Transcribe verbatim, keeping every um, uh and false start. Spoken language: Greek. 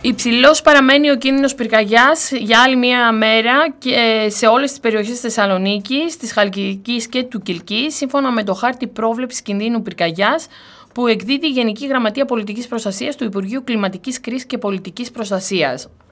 Υψηλός παραμένει ο κίνδυνος πυρκαγιάς για άλλη μία μέρα και σε όλες τις περιοχές της Θεσσαλονίκης, της Χαλκιδικής και του Κιλκής, σύμφωνα με το χάρτη πρόβλεψης κινδύνου πυρκαγιάς που εκδίδει η Γενική Γραμματεία Πολιτικής Προστασίας του Υπουργείου Κλιματικής Κρίσης και Πολιτικής Προστασίας.